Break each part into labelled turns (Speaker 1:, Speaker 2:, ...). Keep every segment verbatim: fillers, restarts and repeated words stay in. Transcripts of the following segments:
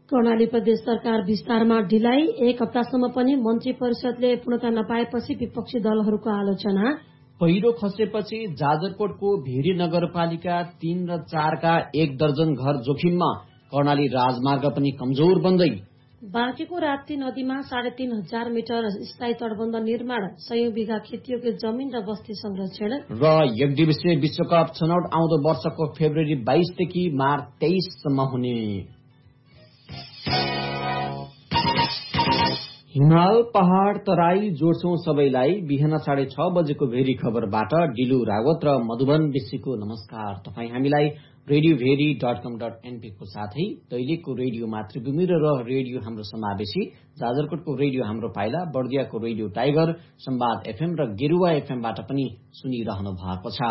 Speaker 1: कर्णाली प्रदेश सरकार विस्तारमा ढिलाइ, एक हप्तासम्म पनि मन्त्री परिषदले पूर्णता नपाएपछि विपक्षी दलहरूको आलोचना।
Speaker 2: पहिरो खसेपछि जाजरकोटको भेरी नगरपालिका तीन र चारका एक दर्जन घर जोखिममा, कर्णाली राजमार्ग पनि कमजोर बन्दै।
Speaker 1: बाँकेको राप्ती नदीमा साढे तीन हजार मिटर स्थायी तटबन्ध निर्माण, सयौं बिघा खेतीयोग्य जमिन र बस्ती संरक्षण।
Speaker 2: र एक दिवसीय विश्वकप छनौट आउँदो वर्षको फेब्रुअरी बाइसदेखि मार्च तेइससम्म हुने। हिमाल पहाड़ तराई जोड्छौं सबैलाई। बिहान साढे छ बजेको भेरी खबरबाट डिलु रावत र मधुबन विशीको नमस्कार। तपाई हामीलाई रेडियो भेरी डट कम डट एनपी को साथै दैलेखको रेडियो मातृभूमि र रेडियो हाम्रो समावेशी, जाजरकोटको रेडियो हाम्रो पाइला, बर्दियाको रेडियो टाइगर, संवाद एफएम र गेरुवा एफएमबाट पनि सुनिरहनु भएको छ।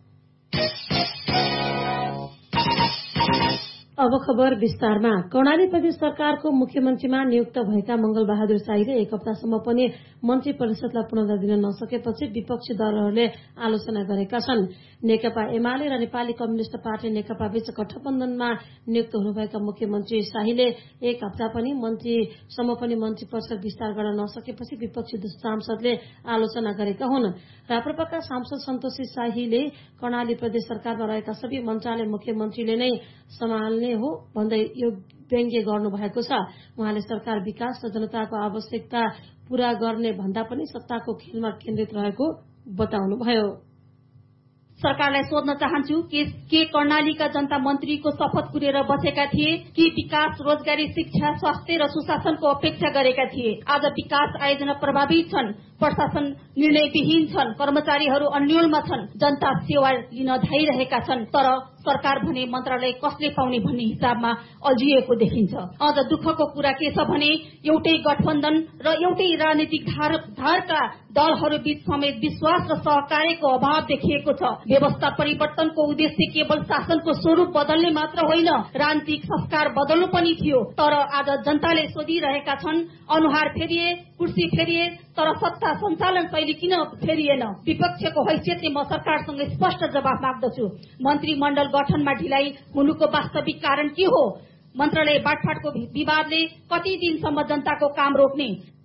Speaker 1: अब खबर विस्तारमा। कर्णाली प्रदेश सरकारको मुख्यमन्त्रीमा नियुक्त भएका मंगल बहादुर शाहीले एक हप्तासम्म पनि मन्त्री परिषदलाई पूर्णता दिन नसकेपछि विपक्षी दलहरूले आलोचना गरेका छन्। नेकपा एमाले र नेपाली कम्युनिष्ट पार्टी नेकपा बीच गठबन्धनमा नियुक्त हुनुभएका मुख्यमन्त्री शाहीले एक हप्ता पनि मन्त्रीसम्म पनि मन्त्री परिषद विस्तार गर्न नसकेपछि विपक्षी सांसदले आलोचना गरेका हुन्। राप्रपाका सांसद सन्तोषी शाहीले कर्णाली प्रदेश सरकारमा रहेका सबै मन्त्रालय मुख्यमन्त्रीले नै सम्हाल्ने हो भन्दै यो व्यङ्ग्य गर्नु भएको छ। उहाँले सरकार विकास र जनताको आवश्यकता पूरा गर्ने भन्दा पनि सत्ताको खेलमा केन्द्रित रहेको बताउनुभयो।
Speaker 3: सरकारलाई सोध्न चाहन्छु कि के कर्णालीका जनता मन्त्रीको शपथ कुरेर बसेका थिए कि विकास, रोजगारी, शिक्षा, स्वास्थ्य र सुशासनको अपेक्षा गरेका थिए? आज विकास आयोजना प्रभावित छन्, प्रशासन निर्णयविहीन छन्, कर्मचारीहरू अन्योलमा छन्, जनता सेवा लिन धाइरहेका छन्, तर सरकार भने मन्त्रालय कसले पाउने भन्ने हिसाबमा अल्झिएको देखिन्छ। अझ दुःखको कुरा के छ भने एउटै गठबन्धन र एउटै राजनीतिक धार धारका दलहरू बीच समेत विश्वास र सहकार्यको अभाव देखिएको छ। व्यवस्था परिवर्तनको उद्देश्य केवल शासनको स्वरूप बदल्ने मात्र होइन, राजनीतिक संस्कार बदल्नु पनि थियो। तर आज जनताले सोधिरहेका छन्, अनुहार फेरिए, कुर्सी फेरिए, तर सत्ता सञ्चालन शैली किन फेरिएन? विपक्षको हैसियतले म सरकारसँग स्पष्ट जवाफ माग्दछु। मन्त्रीमण्डल गठनमा ढिलाइ हुनुको वास्तविक कारण के हो? मन्त्रालय बाँडफाँडको विवादले कति दिनसम्म जनताको काम रोक्ने?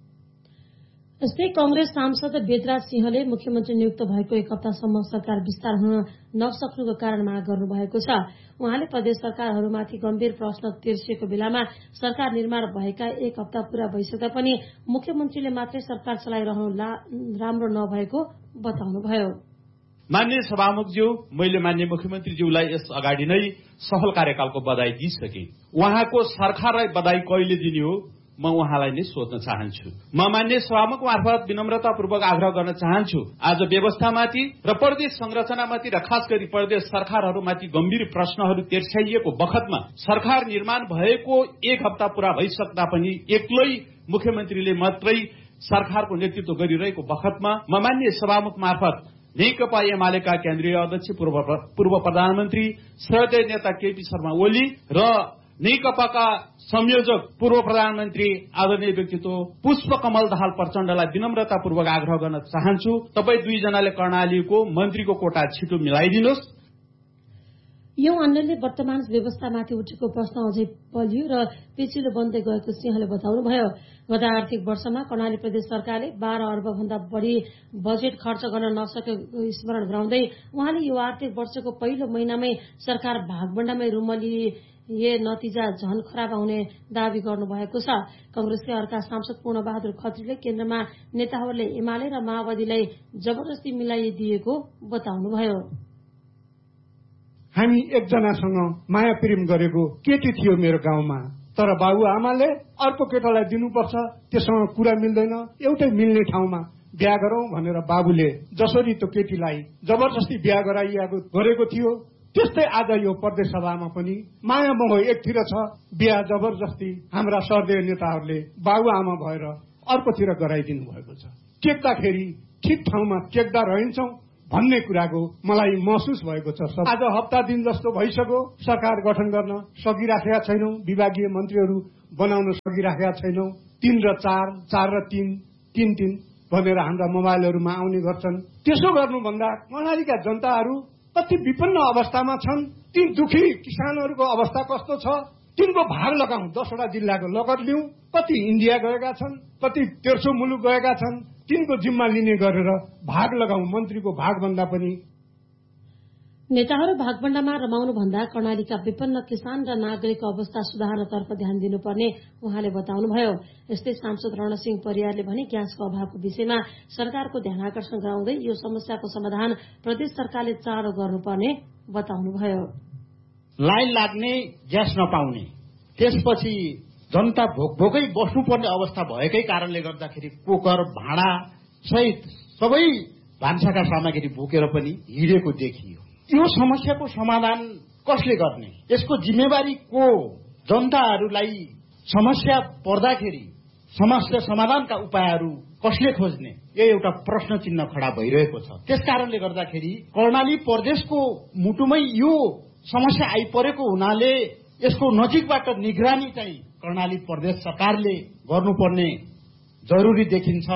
Speaker 1: यस्तै कंग्रेस सांसद वेदराज सिंहले मुख्यमन्त्री नियुक्त भएको एक हप्तासम्म सरकार विस्तार हुन नसक्नुको कारण माग गर्नुभएको छ। उहाँले प्रदेश सरकारहरूमाथि गम्भीर प्रश्न तिर्सिएको बेलामा सरकार निर्माण भएका एक हप्ता पूरा भइसक्दा पनि मुख्यमन्त्रीले मात्रै सरकार चलाइरहनु राम्रो नभएको बताउनुभयो।
Speaker 4: मान्य सभामुखज्यू, मैले मान्य मुख्यमन्त्रीज्यूलाई यस अगाडि नै सफल कार्यकालको बधाई दिइसके। उहाँको सरकारलाई बधाई कहिले दिने हो म उहाँलाई नै सोध्न चाहन्छु। म मान्य सभामुख मार्फत विनम्रतापूर्वक आग्रह गर्न चाहन्छु, आज व्यवस्थामाथि र प्रदेश संरचनामाथि र खास गरी प्रदेश सरकारहरूमाथि गम्भीर प्रश्नहरू तेर्स्याइएको बखतमा सरकार निर्माण भएको एक हप्ता पूरा भइसक्दा पनि एक्लै मुख्यमन्त्रीले मात्रै सरकारको नेतृत्व गरिरहेको बखतमा म मान्य सभामुख मार्फत नेकपा एमालेका केन्द्रीय अध्यक्ष पूर्व पूर्व प्रधानमन्त्री श्रद्धेय नेता केपी शर्मा ओली र नेकपाका संयोजक पूर्व प्रधानमन्त्री आदरणीय व्यक्तित्व पुष्प कमल दाहाल प्रचण्डलाई विनम्रतापूर्वक आग्रह गर्न चाहन्छु, तपाईँ दुईजनाले कर्णालीको मन्त्रीको कोटा छिटो मिलाइदिनुहोस्।
Speaker 1: यो अन्यले वर्तमान व्यवस्थामाथि उठेको प्रश्न अझै बलियो र पेचिलो बन्दै गएको सिंहले बताउनुभयो। गत आर्थिक वर्षमा कर्णाली प्रदेश सरकारले बाह्र अर्ब भन्दा बढ़ी बजेट खर्च गर्न नसकेको स्मरण गराउँदै उहाँले यो आर्थिक वर्षको पहिलो महिनामै सरकार भागभण्डामै रुमलिए नतिजा झन खराब हुने दावी गर्नुभएको छ। कंग्रेसका अर्का सांसद पूर्ण बहादुर खत्रीले केन्द्रमा नेताहरूले एमाले र माओवादीलाई जबरजस्ती मिलाइदिएको बताउनुभयो।
Speaker 5: हामी एकजनासँग माया प्रेम गरेको केटी थियो मेरो गाउँमा, तर बाबुआमाले अर्को केटालाई दिनुपर्छ, त्यससँग कुरा मिल्दैन, एउटै मिल्ने ठाउँमा बिहा गरौं भनेर बाबुले जसरी त्यो केटीलाई जबरजस्ती बिहा गराइएको गरेको थियो, त्यस्तै आज यो प्रदेश सभामा पनि माया मोह एकतिर छ, बिहा जबरजस्ती हाम्रा सर्देय नेताहरूले बाबुआमा भएर अर्कोतिर गराइदिनु भएको छ। टेक्दाखेरि ठिक ठाउँमा टेक्दा रहन्छौं भन्ने कुराको मलाई महसुस भएको छ। आज हप्ता दिन जस्तो भइसक्यो सरकार गठन गर्न सकिराखेका छैनौं, विभागीय मन्त्रीहरू बनाउन सकिराखेका छैनौं। तीन र चार, चार र तीन, तीन तीन भनेर हाम्रा मोबाइलहरूमा आउने गर्छन्। त्यसो गर्नुभन्दा कर्णालीका जनताहरू कति विपन्न अवस्थामा छन्, ती दुखी किसानहरूको अवस्था कस्तो छ, तिनको भाग लगाउँ, दसवटा जिल्लाको लगत लिउँ। कति इन्डिया गएका छन्, कति तेर्सो मुलुक गएका छन्, तिनको जिम्मा लिने गरेर भाग लगाउँ। मन्त्रीको भागभन्दा पनि
Speaker 1: नेताहरू भागभण्डामा रमाउनु भन्दा कर्णालीका विपन्न किसान र नागरिकको अवस्था सुधार्नतर्फ ध्यान दिनुपर्ने उहाँले बताउनुभयो। यस्तै सांसद रणसिंह परियारले भने ग्यासको अभावको विषयमा सरकारको ध्यान आकर्षण गराउँदै यो समस्याको समाधान प्रदेश सरकारले चाँडो गर्नुपर्ने बताउनुभयो।
Speaker 6: लाइन लाग्ने, ग्यास नपाउने, त्यसपछि जनता भोक भोकै बस्नुपर्ने अवस्था भएकै कारणले गर्दाखेरि कुकर भाँडा सहित सबै भान्साका सामग्री बोकेर पनि हिँडेको देखियो। यो समस्याको समाधान कसले गर्ने, यसको जिम्मेवारी को, जनताहरूलाई समस्या पर्दाखेरि समस्या समाधानका उपायहरू कसले खोज्ने, यो एउटा प्रश्न चिन्ह खडा भइरहेको छ। त्यसकारणले गर्दाखेरि कर्णाली प्रदेशको मुटुमै यो समस्या आइपरेको हुनाले यसको नजिकबाट निगरानी चाहिँ कर्णाली प्रदेश सरकारले गर्नुपर्ने जरुरी देखिन्छ।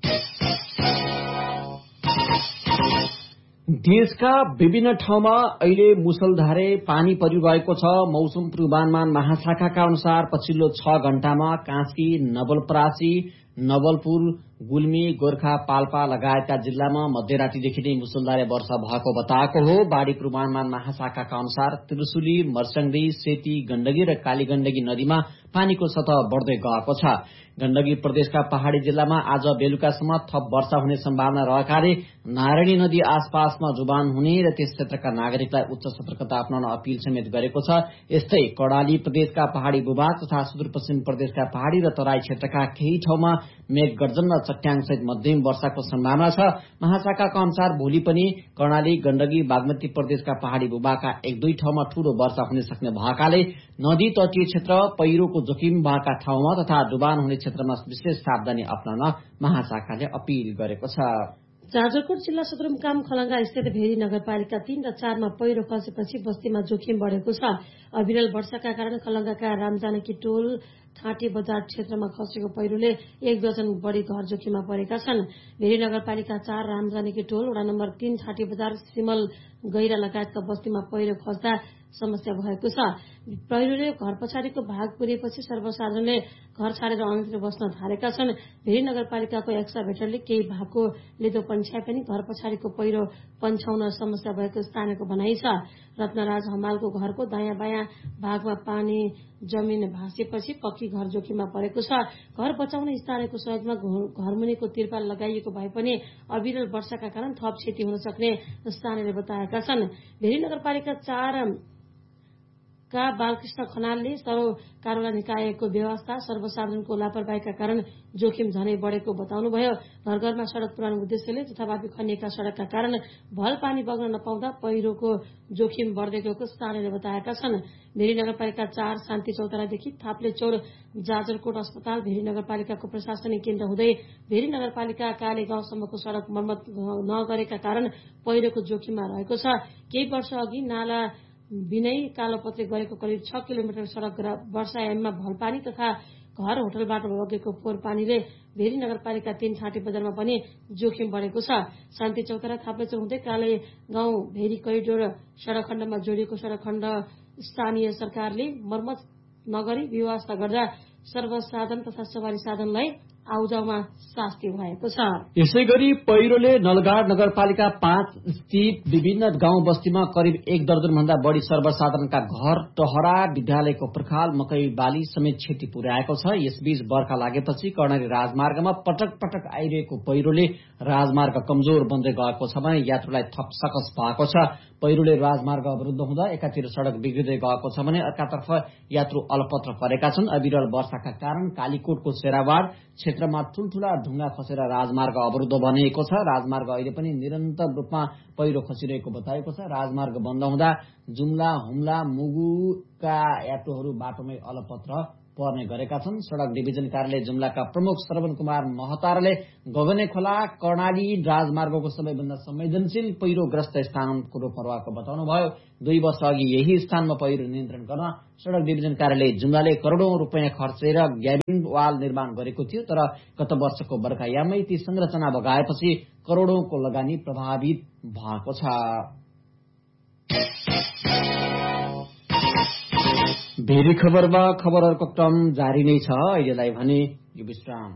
Speaker 2: देशका विभिन्न ठाउँमा अहिले मुसलधारे पानी परिरहेको छ। मौसम पूर्वानुमान महाशाखाका अनुसार पछिल्लो छ घण्टामा कास्की, नवलपरासी, नवलपुर, गुल्मी, गोर्खा, पाल्पा लगायतका जिल्लामा मध्यरातीदेखि नै मुसलधारे वर्षा भएको बताएको हो। बाढ़ी पूर्वानुमान महाशाखाका अनुसार त्रिशुली, मर्स्याङ्दी, सेती, गण्डकी र कालीगण्डकी नदीमा पानीको सतह बढ्दै गएको छ। गण्डकी प्रदेशका पहाड़ी जिल्लामा आज बेलुकासम्म थप वर्षा हुने सम्भावना रहेकाले नारायणी नदी आसपासमा डुबान हुने र त्यस क्षेत्रका नागरिकलाई उच्च सतर्कता अपनाउन अपील समेत गरेको छ। यस्तै कर्णाली प्रदेशका पहाड़ी भूभाग तथा सुदूरपश्चिम प्रदेशका पहाड़ी र तराई क्षेत्रका केही ठाउँमा मेघ गर्जन र चट्याङसहित मध्यम वर्षाको सम्भावना छ। महाशाखाका अनुसार भोलि पनि कर्णाली, गण्डकी, बागमती प्रदेशका पहाड़ी भूभागका एक दुई ठाउँमा ठूलो वर्षा हुन सक्ने भएकाले नदी तटीय क्षेत्र, पहिरोको जोखिम भएका ठाउँमा तथा डुबान हुने क्षेत्रमा विशेष सावधानी अपनाउन महाशाखाले अपील गरेको छ।
Speaker 1: जाजरकोट जिल्ला सदरमुकाम खलंगा स्थित भेरी नगरपालिका तीन र चारमा पहिरो खसेपछि बस्तीमा जोखिम बढ़ेको छ। अविरल वर्षाका कारण खलंगाका रामजानकी टोल, ठाँटी बजार क्षेत्रमा खसेको पहिरोले एक दर्जन बढ़ी घर जोखिममा परेका छन्। भेरी नगरपालिका चार, रामजानकी टोल, वडा नम्बर तीन, ठाँटी बजार, सिमल, गैरा लगायतका बस्तीमा पहिरो खस्दा समस्या भएको छ। पहिरोले घर पछाडिको भाग पुरेपछि सर्वसाधारणले घर छाडेर अन्यत्र बस्न थालेका छन्। भेरी नगरपालिकाको एक्साभेटरले केही भागको लेदो पन्छाए पनि घर पछाडिको पहिरो पन्छाउन समस्या भएको स्थानीयको भनाइ छ। रत्नराज हमालको घरको दायाँ बायाँ भागमा पानी जमिन भाँसेपछि पक्की घर जोखिममा परेको छ। घर बचाउने स्थानीयको सहयोगमा घरमुनिको तिरपाल लगाइएको भए पनि अविरल वर्षाका कारण थप क्षति हुन सक्ने स्थानीयले बताएका छन्। भेरी नगरपालिका चार का बालकृष्ण खनालले सरोकारोला निकायको व्यवस्था, सर्वसाधारणको लापरवाहीका कारण जोखिम झनै बढ़ेको बताउनुभयो। घर घरमा सड़क पुरानो उद्देश्यले जथाभावी खनिएका सड़कका कारण भल पानी बग्न नपाउँदा पहिरोको जोखिम बढ़दै गएको स्थानीयले बताएका छन्। भेरी नगरपालिका चार, शान्ति चौतारादेखि थाप्ले चौर जाजरकोट अस्पताल, भेरी नगरपालिकाको प्रशासनिक केन्द्र हुँदै भेरी नगरपालिका काले गाउँसम्मको सड़क मर्मत नगरेका कारण पहिरोको जोखिममा रहेको छ। केही वर्ष अघि नाला बिनै कालोपत्रे गरेको करिब छ किलोमिटर सड़क वर्षायाममा भलपानी तथा घर होटलबाट बगेको फोहोर पानीले भेरी नगरपालिका तीन, ठाँटी बजारमा पनि जोखिम बढ़ेको छ। शान्ति चौतारा, थाप्लेचौर हुँदै काले गाउँ भेरी करिडोर सड़क खण्डमा जोडिएको सड़क खण्ड स्थानीय सरकारले मर्मत नगरी व्यवस्था गर्दा सर्वसाधन तथा सवारी साधनलाई आउजाउमा शास्ति भएको छ।
Speaker 2: यसै गरी पहिरोले नलगाड नगरपालिका पाँच स्थित विभिन्न गाउँ बस्तीमा करिब एक दर्जन भन्दा बढ़ी सर्वसाधारणका घर, टहरा, विद्यालयको पर्खाल, मकै बाली समेत क्षति पुर्याएको छ। यसबीच बर्खा लागेपछि कर्णाली राजमार्गमा पटक पटक आइरहेको पहिरोले राजमार्ग कमजोर बन्दै गएको छ भने यात्रुलाई थप सकस भएको छ। पहिरोले राजमार्ग अवरुद्ध हुँदा एकातिर सड़क बिग्रिँदै गएको छ भने अर्कातर्फ यात्रु अलपत्र परेका छन्। अविरल वर्षाका कारण कालीकोटको सेरावाड क्षेत्रमा ठूल्ठूला ढुङ्गा खसेर राजमार्ग अवरुद्ध बनिएको छ। राजमार्ग अहिले पनि निरन्तर रूपमा पहिरो खसिरहेको बताएको छ। राजमार्ग बन्द हुँदा जुम्ला, हुम्ला, मुगुका यात्रुहरू बाटोमै अलपत्र पर्ने गरेका छन्। सड़क डिभिजन कार्यालय जुम्लाका प्रमुख श्रवण कुमार महतारले गगने खोला कर्णाली राजमार्गको सबैभन्दा संवेदनशील पहिरोग्रस्त स्थानको रूपमा रहेको बताउनुभयो। दुई वर्ष अघि यही स्थानमा पहिरो नियन्त्रण गर्न सड़क डिभिजन कार्यालय जुम्लाले करोड़ौं रूपियाँ खर्चेर ग्याबिन वाल निर्माण गरेको थियो, तर गत वर्षको बर्खायाममै ती संरचना बगाएपछि करोड़ौंको लगानी प्रभावित भएको छ। भेरी खबरमा खबरहरूको क्रम जारी नै छ। अहिलेलाई भने यो विश्राम।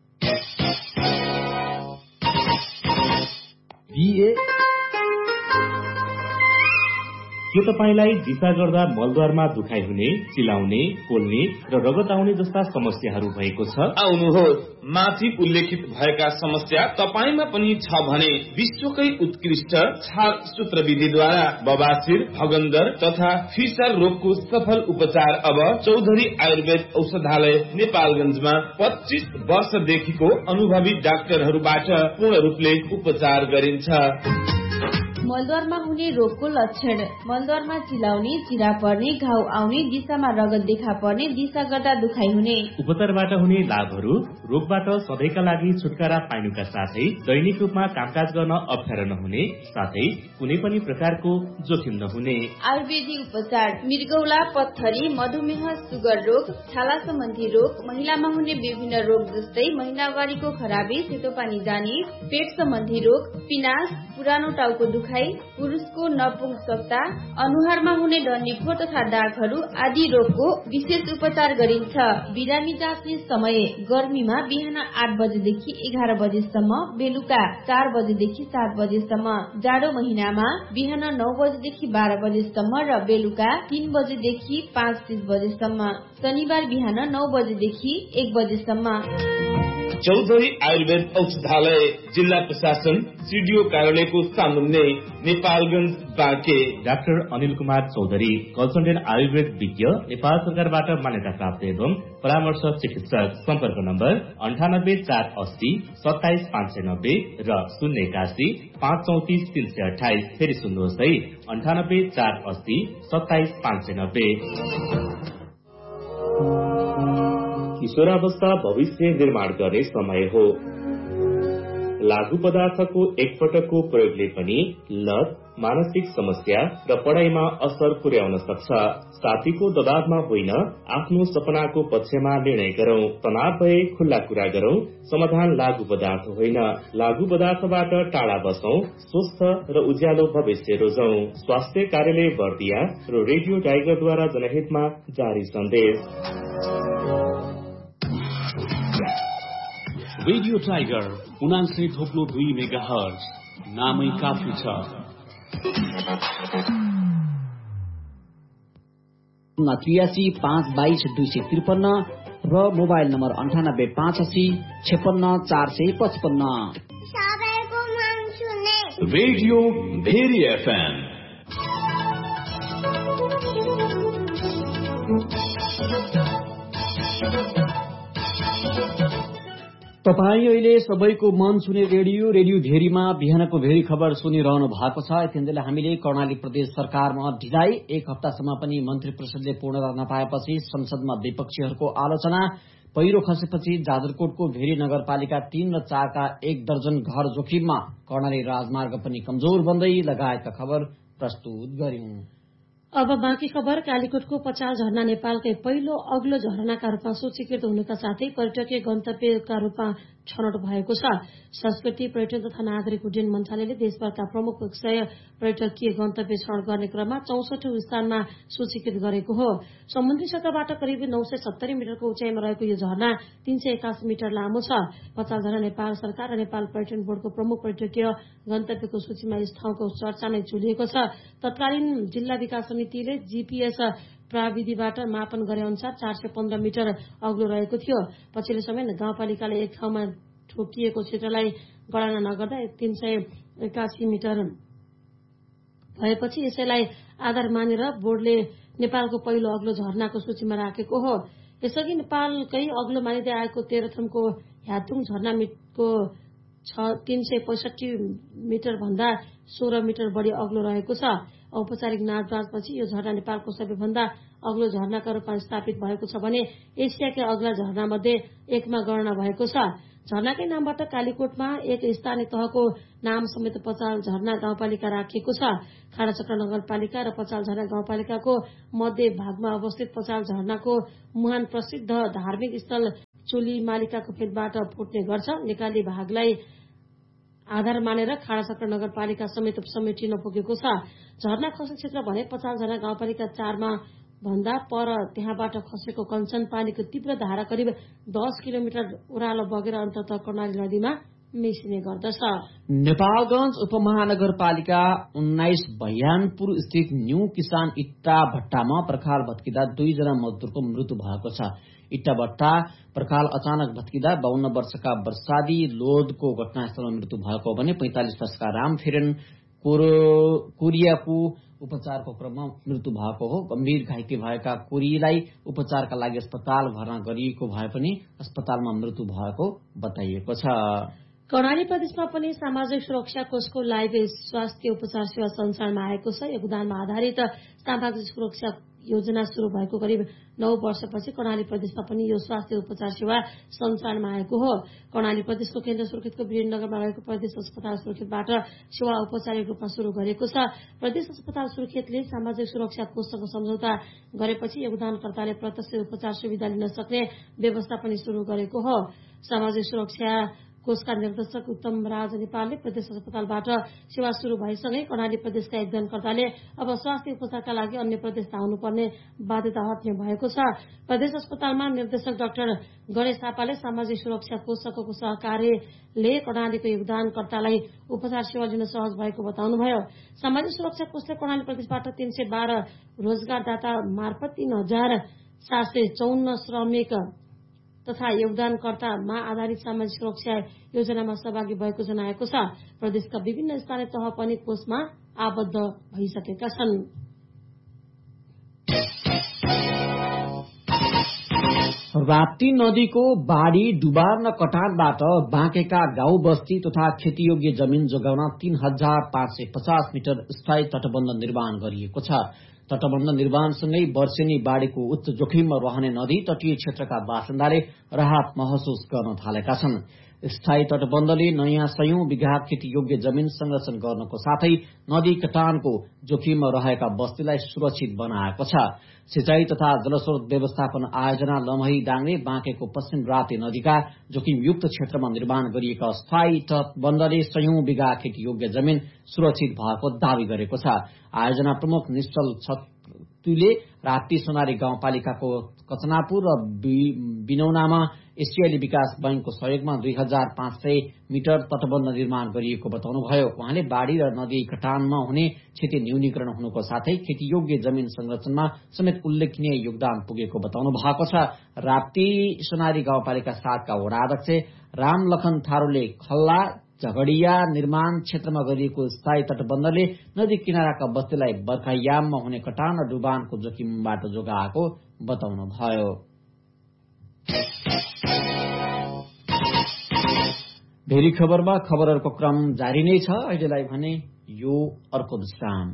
Speaker 7: के तपाईलाई दिशा गर्दा मलद्वारमा दुखाइ हुने, चिलाउने, पोल्ने र रगत आउने जस्ता समस्याहरू भएको छ?
Speaker 8: आउनुहोस्, माथि उल्लेखित भएका समस्या तपाईमा पनि छ भने विश्वकै उत्कृष्ट छाल सूत्र विधिद्वारा बबासिर, भगन्दर तथा फिसर रोगको सफल उपचार अब चौधरी आयुर्वेद औषधालय नेपालगञ्जमा पच्चीस वर्षदेखिको अनुभवी डाक्टरहरूबाट पूर्ण रूपले उपचार गरिन्छ।
Speaker 9: मलद्वारमा हुने रोगको लक्षण: मलद्वारमा चिलाउने, चिरा पर्ने, घाउ आउने, दिशामा रगत देखा पर्ने, दिशा गर्दा दुखाइ हुने।
Speaker 7: उपचारबाट हुने लाभहरू: रोगबाट सधैँका लागि छुटकारा पाइनुका साथै दैनिक रूपमा कामकाज गर्न अप्ठ्यारो नहुने, साथै कुनै पनि प्रकारको जोखिम नहुने।
Speaker 9: आयुर्वेदिक उपचार: मृगौला, पत्थरी, मधुमेह, सुगर रोग, छाला सम्बन्धी रोग, महिलामा हुने विभिन्न रोग जस्तै महिनावारीको खराबी, सेतो पानी जाने, पेट सम्बन्धी रोग, पिनास, पुरानो टाउको दुखाइ, पुरुषको नपुंसकता, अनुहारमा हुने डन्डीफोर तथा दागहरू आदि रोगको विशेष उपचार गरिन्छ। बिरामी जाँच्ने समय: गर्मीमा बिहान आठ बजेदेखि एघार बजेसम्म, बेलुका चार बजेदेखि सात बजेसम्म। जाडो महिनामा बिहान नौ बजेदेखि बाह्र बजेसम्म र बेलुका तीन बजेदेखि पाँच तीस बजेसम्म। शनिबार बिहान नौ बजेदेखि एक बजेसम्म।
Speaker 8: चौधरी आयुर्वेद औषधालय, जिल्ला प्रशासन, सिडिओ कार्यालयको सामुन्ने, नेपालगञ्ज, बाँके।
Speaker 7: डाक्टर अनिल कुमार चौधरी, कन्सल्टेन्ट आयुर्वेद विज्ञ, नेपाल सरकारबाट मान्यता प्राप्त एवं परामर्श चिकित्सक। सम्पर्क नम्बर अन्ठानब्बे चार अस्सी सत्ताइस पाँच सय नब्बे र शून्य एकासी पाँच चौतिस तीन सय अठाइस। फेरि सुन्नुहोस् है, अन्ठानब्बे चार अस्सी सत्ताइस पाँच सय नब्बे। किशोरावस्था भविष्य निर्माण गर्ने समय हो। लागू पदार्थको एकपटकको प्रयोगले पनि लत, मानसिक समस्या र पढाइमा असर पुर्याउन सक्छ। साथीको दबावमा होइन, आफ्नो सपनाको पक्षमा निर्णय गरौं। तनाव भए खुल्ला कुरा गरौं। समाधान लागू पदार्थ होइन। लागू पदार्थबाट टाढा बसौं। स्वस्थ र उज्यालो भविष्य रोजौं। स्वास्थ्य कार्यालय बर्दिया र रेडियो टाइगरद्वारा जनहितमा जारी सन्देश।
Speaker 10: रेडियो टाइगर उनान्सय थोप्लो दुई मेगा हर्ज, नामै काफी छ।
Speaker 2: त्रियासी पाँच बाइस दुई सय त्रिपन्न र मोबाइल नम्बर अन्ठानब्बे पाँच अस्सी छेपन्न चार सय पचपन्न।
Speaker 10: Radio very FM.
Speaker 2: तपाईँ अहिले सबैको मन छुने रेडियो रेडियो भेरीमा बिहानको भेरी खबर सुनिरहनु भएको छ। यतिन्जेल हामीले कर्णाली प्रदेश सरकारमा ढिलाइ, एक हप्तासम्म पनि मन्त्री परिषदले पूर्णता नपाएपछि संसदमा विपक्षीहरूको आलोचना, पहिरो खसेपछि जाजरकोटको भेरी नगरपालिका तीन र चारका एक दर्जन घर जोखिममा, कर्णाली राजमार्ग पनि कमजोर बन्दै लगायतका खबर प्रस्तुत गर्यौं।
Speaker 1: अब बाँकी खबर। कालीकोटको पचाल झरना नेपालकै पहिलो अग्लो झरनाका रूपमा सूचीकृत हुनुका साथै पर्यटकीय गन्तव्यका रूपमा छनौट भएको छ। संस्कृति, पर्यटन तथा नागरिक उड्डयन मन्त्रालयले देशभरका प्रमुख एक सय पर्यटकीय गन्तव्य छनौट गर्ने क्रममा चौसठी स्थानमा सूचीकृत गरेको हो। समुद्री सतहबाट करिब नौ सय सत्तरी मिटरको उचाइमा रहेको यो झरना तीन सय एकासी मिटर लामो छ। पचाल झरना नेपाल सरकार र नेपाल पर्यटन बोर्डको प्रमुख पर्यटकीय गन्तव्यको सूचीमा यस ठाउँको चर्चा नै चुलिएको छ। तत्कालीन जिल्ला विकास समितिले जीपीएस प्राविधिबाट मापन गरे अनुसार चार सय पन्ध्र मिटर अग्लो रहेको थियो। पछिल्लो समय गाउँपालिकाले एक ठाउँमा ठोकिएको क्षेत्रलाई गणना नगर्दा तीन सय एकासी मिटर भएपछि यसैलाई आधार मानेर बोर्डले नेपालको पहिलो अग्लो झरनाको सूचीमा राखेको हो। यसअघि नेपालकै अग्लो मानिँदै आएको तेह्रथुमको ह्यातुङ झरनाको तीन सय पैसठी मिटर भन्दा सोह्र मिटर बढ़ी अग्लो रहेको छ। औपचारिक नापजाँचपछि यो झरना नेपालको सबैभन्दा अग्लो झरनाका रूपमा स्थापित भएको छ भने एसियाकै अग्ला झरना मध्ये एकमा गणना भएको छ। झरनाकै नामबाट कालीकोटमा एक स्थानीय तहको नाम समेत पचाल झरना गाउँपालिका राखिएको छ। खाडाचक्र नगरपालिका र पचाल झरना गाउँपालिकाको मध्य भागमा अवस्थित पचाल झरनाको मुहान प्रसिद्ध धार्मिक स्थल चोली मालिकाको फेदबाट फुट्ने गर्छ। निकाली भागलाई आधार मानेर खाडाचक्र नगरपालिका समेत समेटिन पुगेको छ। झरना खस्ने क्षेत्र भने पचाल झरना गाउँपालिका चारमा भन्दा पर त्यहाँबाट खसेको कञ्चन पानीको तीव्र धारा करिब दस किलोमिटर ओह्रालो बगेर अन्ततः कर्णाली नदीमा मिसिने गर्दछ।
Speaker 2: नेपालगंज उपमहानगरपालिका उन्नाइस भैयानपुर स्थित न्यू किसान इट्टा भट्टामा पर्खाल भत्किँदा दुईजना मजदूरको मृत्यु भएको छ। इट्टा भट्टा पर्खाल अचानक भत्किँदा बाहन्न वर्षका वर्षादी लोधको घटनास्थलमा मृत्यु भएको भने पैंतालिस वर्षका रामफेरन कोरियाको उपचारको क्रममा मृत्यु भएको हो। गम्भीर घाइते भएका कोरियालाई उपचारका लागि अस्पताल भर्ना गरिएको भए पनि अस्पतालमा मृत्यु भएको बताइएको छ।
Speaker 1: कर्णाली प्रदेशमा पनि सामाजिक सुरक्षा कोषको लाइभ स्वास्थ्य उपचार सेवा सञ्चालनमा आएको छ। योगदानमा आधारित सामाजिक सुरक्षा योजना शुरू भएको करिब नौ वर्षपछि कर्णाली प्रदेशमा पनि यो स्वास्थ्य उपचार सेवा सञ्चालनमा आएको हो। कर्णाली प्रदेशको केन्द्र सुर्खेतको वीरेन्द्रनगरमा रहेको प्रदेश अस्पताल सुर्खेतबाट सेवा औपचारिक रूपमा शुरू गरेको छ। प्रदेश अस्पताल सुर्खेतले सामाजिक सुरक्षा कोषसँग सम्झौता गरेपछि योगदानकर्ताले प्रत्यक्ष उपचार सुविधा लिन सक्ने व्यवस्था पनि शुरू गरेको हो। सामाजिक सुरक्षा कोषका निर्देशक उत्तम राज नेपालले प्रदेश अस्पतालबाट सेवा शुरू भएसँगै कर्णाली प्रदेशका योगदानकर्ताले अब स्वास्थ्य उपचारका लागि अन्य प्रदेश धाउनुपर्ने बाध्यता हट्ने भएको छ। प्रदेश अस्पतालमा निर्देशक डाक्टर गणेश थापाले सामाजिक सुरक्षा कोषको सहकार्यले कर्णालीको योगदानकर्तालाई उपचार सेवा लिन सहज भएको बताउनुभयो। सामाजिक सुरक्षा कोषले कर्णाली प्रदेशबाट तीन सय बाह्र रोजगारदाता मार्फत तीन हजार सात सय चौन्न श्रमिक तथा योगदानकर्तामा आधारित सामाजिक सुरक्षा योजनामा सहभागी भएको जनाएको छ। प्रदेशका विभिन्न स्थानीय तह पनि कोषमा आबद्ध भइसकेका छन्।
Speaker 2: राप्ती नदीको बाढ़ी डुबार र कटानबाट बाँकेका गाउँ बस्ती तथा खेतीयोग्य जमीन जोगाउन तीन हजार पाँच सय पचास मिटर स्थायी तटबन्ध निर्माण गरिएको छ। तटबन्ध निर्माणसँगै वर्षेनी बाढ़ीको उच्च जोखिममा रहने नदी तटीय क्षेत्रका बासिन्दाले राहत महसुस गर्न थालेका छन्। स्थायी तटबन्धले नयाँ सयौं बिघा खेतीयोग्य जमीन संरक्षण गर्नको साथै नदी कटानको जोखिममा रहेका बस्तीलाई सुरक्षित बनाएको छ। सिंचाई तथा जलस्रोत व्यवस्थापन आयोजना लमही दाङले बाँकेको पश्चिम राप्ती नदीका जोखिमयुक्त क्षेत्रमा निर्माण गरिएका स्थायी तटबन्धले सयौं बिघा खेतीयोग्य जमीन सुरक्षित भएको दावी गरेको छ। आयोजना प्रमुख निश्चल छतुले राप्ती सोनारी गाउँपालिकाको कचनापुर र बिनौनामा एसियाली विकास बैंकको सहयोगमा दुई हजार पाँच सय मिटर तटबन्ध निर्माण गरिएको बताउनुभयो। उहाँले बाढ़ी र नदी कटानमा हुने क्षति न्यूनीकरण हुनुको साथै खेतीयोग्य जमीन संरक्षणमा समेत उल्लेखनीय योगदान पुगेको बताउनु भएको छ। राप्ती सोनारी गाउँपालिका सातका वडाध्यक्ष रामलखन थारूले खल्ला झगडिया निर्माण क्षेत्रमा गरिएको स्थायी तटबन्धले नदी किनाराका बस्तीलाई बर्खायाममा हुने कटान र डुबानको जोखिमबाट जोगाएको बताउनुभयो। भेरी खबरमा खबरहरूको क्रम जारी नै छ। अहिलेलाई भने यो अर्को विश्राम।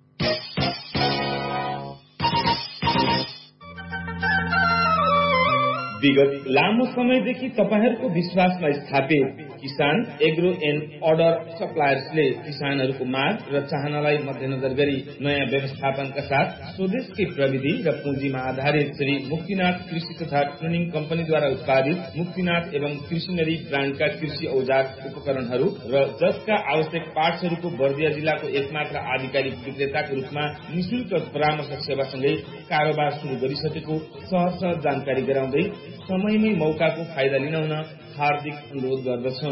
Speaker 8: विगत लामो समयदेखि तपाईहरूको विश्वासमा स्थापित किसान एग्रो एन्ड अर्डर सप्लायर्सले किसानहरूको माग र चाहनालाई मध्यनजर गरी नयाँ व्यवस्थापनका साथ स्वदेशकै प्रविधि र पुँजीमा आधारित श्री मुक्तिनाथ कृषि तथा ट्रेनिङ कम्पनीद्वारा उत्पादित मुक्तिनाथ एवं कृषिनरी ब्रान्डका कृषि औजार उपकरणहरू र जसका आवश्यक पार्ट्सहरूको बर्दिया जिल्लाको एकमात्र आधिकारिक विक्रेताको रूपमा निशुल्क परामर्श सेवासँगै कारोबार शुरू गरिसकेको सहज जानकारी गराउँदै समयमै मौकाको फाइदा लिन हुन हार्दिक अनुरोध गर्दछौं।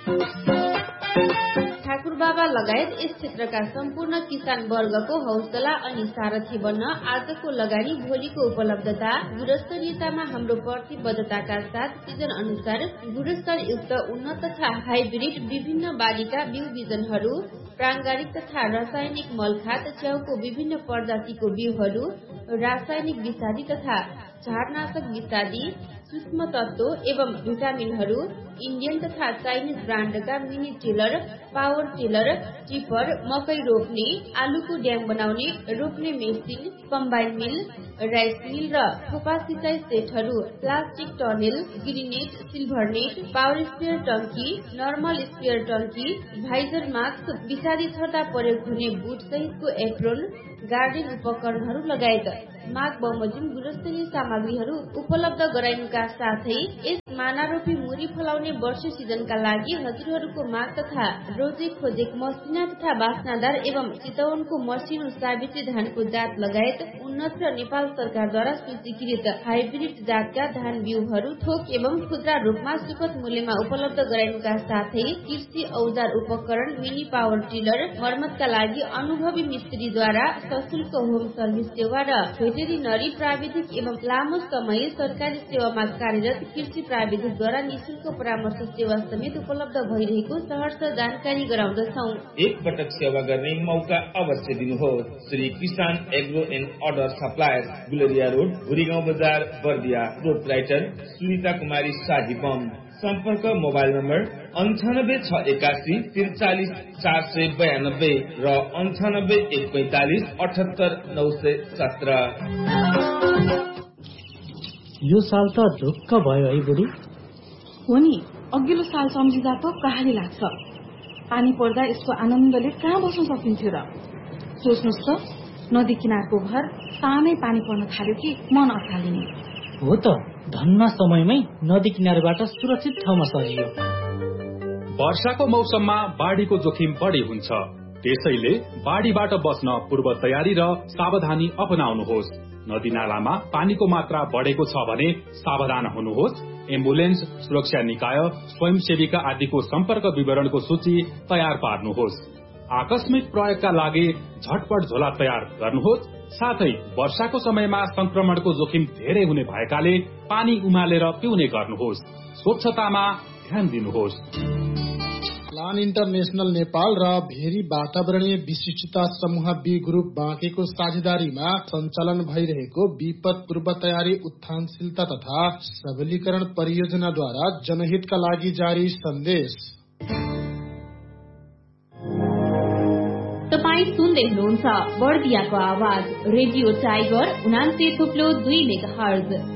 Speaker 9: ठाकुर बाबा लगायत यस क्षेत्रका सम्पूर्ण किसान वर्गको हौसला अनि सारथी बन्न आजको लगानी भोलिको उपलब्धता गुणस्तरीयतामा हाम्रो प्रतिबद्धताका साथ सिजन अनुसार गुणस्तर युक्त उन्नत तथा हाइब्रिड विभिन्न बालीका बिउ बिजनहरू, प्राङ्गारिक तथा रासायनिक मलखाद, च्याउको विभिन्न प्रजातिको बिउहरू, रासायनिक विषादी तथा झारनाशक विषादी, सूक्ष्म तत्व एवं भिटामिनहरू, इन्डियन तथा Chinese ब्रान्डका mini tiller, power tiller, tipper, मकै रोप्ने, आलुको ड्याम बनाउने, रोप्ने मेसिन, कम्बाइन मिल, राइस मिल र थोपा सिँचाइ सेटहरू, plastic tunnel, ग्रिनेट, silver net, power sprayer टंकी, नर्मल स्पेयर टंकी, भाइजर मास्क, विषादी छर्दा प्रयोग हुने बुट सहितको एप्रोन, गार्डन उपकरणहरू लगायत माघ बमोजिम गुणस्तरीय सामग्रीहरू उपलब्ध गराइनुका साथै यस मानारोपी मुरी फलाउने वर्ष सिजनका लागि हजुरहरूको माग तथा रोजे खोजेक मसिना तथा बास्नादार एवं चितवनको मसिनो सावित्री धानको जात लगायत उन्नत र नेपाल सरकारद्वारा सूचीकृत हाइब्रिड जातका धान बिउहरू थोक एवं खुद्रा रूपमा सुपथ मूल्यमा उपलब्ध गराइनुका साथै कृषि औजार उपकरण, मिनी पावर टिलर, मर्मतका लागि अनुभवी मिस्त्रीद्वारा सशुल्क होम सर्भिस सेवा र भेटेरिनरी प्राविधिक एवं लामो समय सरकारी सेवामा कार्यरत कृषि प्राविधिकद्वारा निशुल्क परामर्श सेवा समेत उपलब्ध भइरहेको सहर्ष जानकारी गराउँदछौ।
Speaker 8: एक पटक सेवा गर्ने मौका अवश्य दिनुहोस्। श्री किसान agro and order supplier, Guleria road, Bhurigaun बजार, बर्दिया। प्रोपराइटर सुनिता कुमारी शाही बम। सम्पर्क मोबाइल नम्बर अन्ठानब्बे छ एकासी त्रिचालिस चार सय बयानब्बे र अन्ठानब्बे एक पैंतालिस अठहत्तर नौ सय सत्र।
Speaker 11: यो साल त ढुक्क भयो है बुढी।
Speaker 12: हो नि, अघिल्लो साल सम्झिँदा त कहाली लाग्छ। पानी पर्दा यसको आनन्दले कहाँ बस्न सकिन्थ्यो र। सोच्नुहोस् त, नदी किनारको घर सानै पानी पर्न थाल्यो कि मन अत्तालिने।
Speaker 11: हो त, धन्न समयमै नदी किनारबाट सुरक्षित ठाउँमा सजियो।
Speaker 13: वर्षाको मौसममा बाढीको जोखिम बढी हुन्छ, त्यसैले बाढीबाट बस्न पूर्व तयारी र सावधानी अपनाउनुहोस्। नदी नालामा पानीको मात्रा बढेको छ भने सावधान हुनुहोस्। एम्बुलेन्स, सुरक्षा निकाय, स्वयंसेविका आदिको सम्पर्क विवरणको सूची तयार पार्नुहोस्। आकस्मिक प्रयोगका लागि झटपट झोला तयार गर्नुहोस्। साथै वर्षाको समयमा संक्रमणको जोखिम धेरै हुने भएकाले पानी उमालेर पिउने गर्नुहोस्। स्वच्छतामा ध्यान दिनुहोस्।
Speaker 14: प्लान इन्टरनेशनल नेपाल र भेरी वातावरणीय विशिष्टता समूह बी ग्रुप बाँकेको साझेदारीमा सञ्चालन भइरहेको विपद पूर्व तयारी, उत्थानशीलता तथा सबलीकरण परियोजनाद्वारा जनहितका लागि जारी सन्देश।
Speaker 3: तपाईँ सुन्दै हुनुहुन्छ बर्दियाको आवाज रेडियो टाइगर उनान्से थुप्लो दुई मेगा हर्ज।